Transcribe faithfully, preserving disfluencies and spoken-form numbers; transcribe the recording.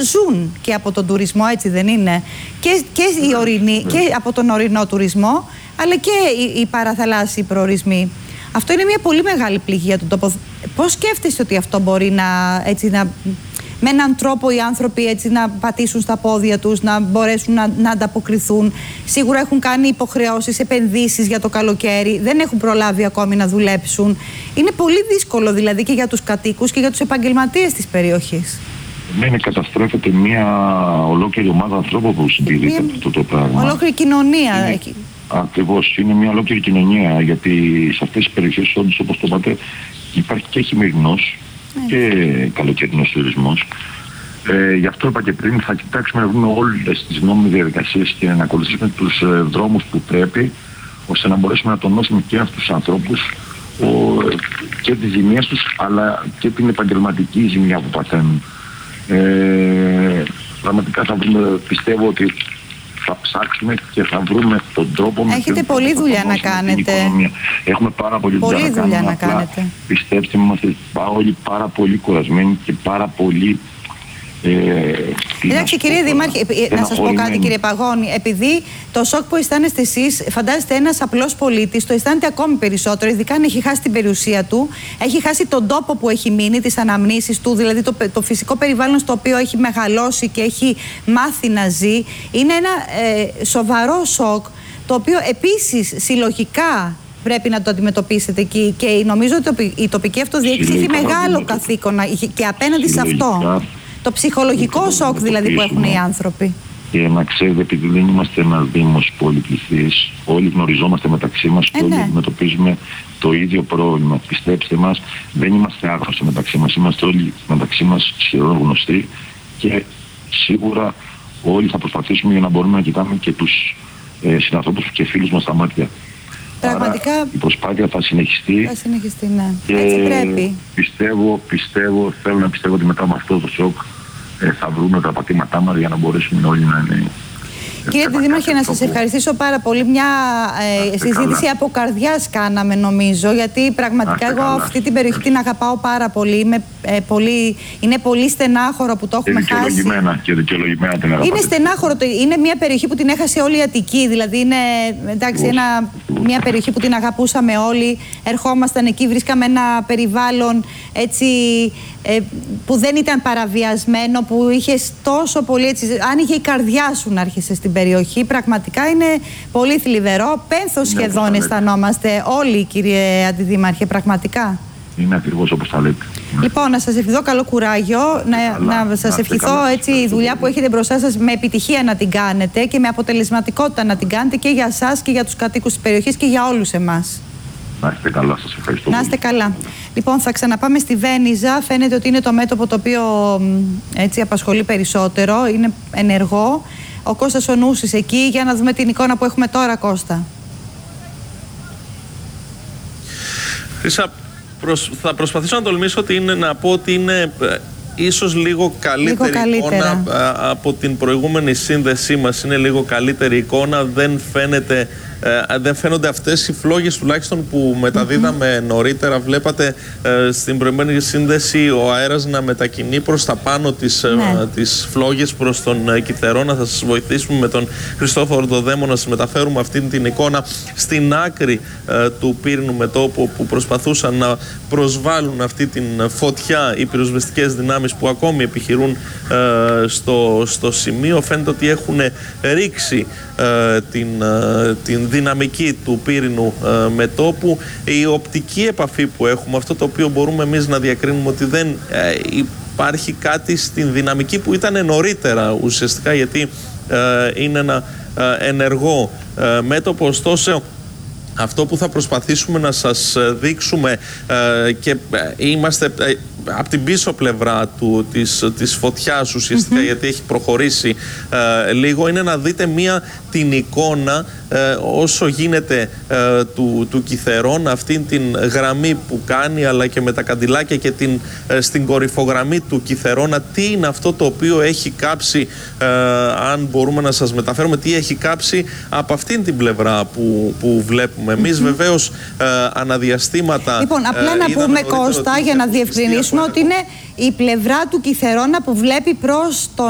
ζουν και από τον τουρισμό, έτσι δεν είναι? Και, και, η ορεινή, και από τον ορεινό τουρισμό, αλλά και οι, οι παραθαλάσσιοι προορισμοί. Αυτό είναι μια πολύ μεγάλη πληγή για τον τόπο. Πώς σκέφτεσαι ότι αυτό μπορεί να, έτσι, να, με έναν τρόπο οι άνθρωποι έτσι, να πατήσουν στα πόδια τους, να μπορέσουν να, να ανταποκριθούν? Σίγουρα έχουν κάνει υποχρεώσεις, επενδύσεις για το καλοκαίρι, δεν έχουν προλάβει ακόμη να δουλέψουν. Είναι πολύ δύσκολο δηλαδή και για τους κατοίκους και για τους επαγγελματίες της περιοχής. Ναι, καταστρέφεται μια ολόκληρη ομάδα ανθρώπων που συντηρείται από αυτό το πράγμα. Ολόκληρη κοινωνία. Είναι, ακριβώς, είναι μια ολόκληρη κοινωνία, γιατί σε αυτές τις περιοχές, όντως, όπως το είπατε, υπάρχει και χειμερινός και καλοκαιρινός τουρισμός. Ε, γι' αυτό είπα και πριν, θα κοιτάξουμε να βρούμε όλες τις νόμιμες διαδικασίες και να ακολουθήσουμε τους ε, δρόμους που πρέπει, ώστε να μπορέσουμε να τονώσουμε και αυτούς τους ανθρώπους ο, και τις ζημίες τους, αλλά και την επαγγελματική ζημιά που παθαίνουν. Ε, πραγματικά θα βρούμε, πιστεύω ότι θα ψάξουμε και θα βρούμε τον τρόπο. Έχετε πολλή δουλειά να κάνετε. Έχουμε πάρα πολλή, πολλή δουλειά, δουλειά να, να κάνετε. Πιστέψτε με, είμαστε όλοι πάρα πολύ κουρασμένοι και πάρα πολύ... Εντάξει, κύριε Δήμαρχε, να σας πω κάτι, κύριε Παγώνη. Επειδή το σοκ που αισθάνεστε εσείς, φαντάζεστε ένας απλός πολίτης, το αισθάνεται ακόμη περισσότερο, ειδικά αν έχει χάσει την περιουσία του, έχει χάσει τον τόπο που έχει μείνει, τις αναμνήσεις του, δηλαδή το, το φυσικό περιβάλλον στο οποίο έχει μεγαλώσει και έχει μάθει να ζει. Είναι ένα ε, σοβαρό σοκ, το οποίο επίσης συλλογικά πρέπει να το αντιμετωπίσετε εκεί. Και νομίζω ότι η τοπική αυτοδιοίκηση έχει μεγάλο καθήκον και απέναντι σε αυτό. Το ψυχολογικό σοκ δηλαδή που έχουν οι άνθρωποι. Και να ξέρετε, επειδή δεν είμαστε ένας δήμος πολυπληθής, όλοι γνωριζόμαστε μεταξύ μας και ε, όλοι ναι. αντιμετωπίζουμε το ίδιο πρόβλημα. Πιστέψτε μας, δεν είμαστε άγνωστοι μεταξύ μας, είμαστε όλοι μεταξύ μας σχεδόν γνωστοί και σίγουρα όλοι θα προσπαθήσουμε για να μπορούμε να κοιτάμε και τους ε, συνανθρώπους και φίλους μας στα μάτια. Πραγματικά άρα, η προσπάθεια θα συνεχιστεί. Θα συνεχιστεί, ναι. Και έτσι πρέπει. Πιστεύω, πιστεύω, θέλω να πιστεύω ότι μετά από αυτό το σοκ ε, θα βρούμε τα πατήματά μας για να μπορέσουμε όλοι να είναι... Κύριε Δήμαρχε, να σας ευχαριστήσω πάρα πολύ. Μια ε, συζήτηση καλά. από καρδιάς κάναμε, νομίζω, γιατί πραγματικά Άστε εγώ καλά. αυτή την περιοχή την αγαπάω πάρα πολύ. Είμαι, ε, πολύ. Είναι πολύ στενάχωρο που το έχουμε και χάσει. Και δικαιολογημένα την αγαπάτε. Είναι στενάχωρο. Είναι μια περιοχή που την έχασε όλη η Αττική. Δηλαδή είναι εντάξει, ένα, μια περιοχή που την αγαπούσαμε όλοι. Ερχόμασταν εκεί, βρίσκαμε ένα περιβάλλον έτσι, ε, που δεν ήταν παραβιασμένο, που είχε τόσο πολύ έτσι. Άνοιγε η καρδιά σου να έρχεσαι στην περιοχή. Πραγματικά είναι πολύ θλιβερό. Πένθος σχεδόν ναι, αισθανόμαστε όλοι, κύριε Αντιδήμαρχε, πραγματικά. Είναι ακριβώς όπως τα λέτε. Λοιπόν, να σας ευχηθώ καλό κουράγιο, να, να σας ευχηθώ καλά, έτσι η δουλειά που έχετε μπροστά σας με επιτυχία να την κάνετε και με αποτελεσματικότητα να την κάνετε και για εσάς και για τους κατοίκους της περιοχής και για όλους εμάς. Να είστε καλά, σας ευχαριστώ. Να είστε καλά. Λοιπόν, θα ξαναπάμε στη Βένιζα. Φαίνεται ότι είναι το μέτωπο το οποίο έτσι απασχολεί περισσότερο, είναι ενεργό. Ο Κώστας ο Νούσης εκεί, για να δούμε την εικόνα που έχουμε τώρα, Κώστα. Χρυσά, προσ... θα προσπαθήσω να τολμήσω ότι είναι, να πω ότι είναι ε, ίσως λίγο καλύτερη λίγο εικόνα α, από την προηγούμενη σύνδεσή μας. Είναι λίγο καλύτερη εικόνα, δεν φαίνεται... Ε, δεν φαίνονται αυτές οι φλόγες τουλάχιστον που μεταδίδαμε mm-hmm. νωρίτερα. Βλέπατε ε, στην προηγούμενη σύνδεση ο αέρας να μετακινεί προς τα πάνω τις, ναι. ε, τις φλόγες προς τον ε, Κιθερόνα. Θα σας βοηθήσουμε με τον Χριστόφορο το Δέμο να σας μεταφέρουμε αυτή την εικόνα στην άκρη ε, του πύρινου μετώπου, που προσπαθούσαν να προσβάλλουν αυτή την φωτιά οι πυροσβεστικές δυνάμεις που ακόμη επιχειρούν ε, στο, στο σημείο. Φαίνεται ότι έχουν ρίξει ε, την, ε, την δυναμική του πύρινου ε, μετώπου. Η οπτική επαφή που έχουμε, αυτό το οποίο μπορούμε εμείς να διακρίνουμε ότι δεν ε, υπάρχει κάτι στην δυναμική που ήταν νωρίτερα ουσιαστικά, γιατί ε, είναι ένα ε, ενεργό ε, μέτωπο. Ωστόσο, αυτό που θα προσπαθήσουμε να σας δείξουμε ε, και ε, είμαστε ε, από την πίσω πλευρά του, της, της φωτιάς ουσιαστικά, mm-hmm. γιατί έχει προχωρήσει ε, λίγο, είναι να δείτε μία την εικόνα ε, όσο γίνεται ε, του, του Κιθερόνα, αυτήν την γραμμή που κάνει, αλλά και με τα καντιλάκια και την, ε, στην κορυφογραμμή του Κιθερόνα. Τι είναι αυτό το οποίο έχει κάψει, ε, αν μπορούμε να σας μεταφέρουμε, τι έχει κάψει από αυτήν την πλευρά που, που βλέπουμε εμείς. Mm-hmm. Βεβαίως ε, αναδιαστήματα. Λοιπόν, απλά ε, να πούμε, Κώστα, για να διευκρινίσουμε ότι είναι η πλευρά του Κιθερόνα που βλέπει προς τον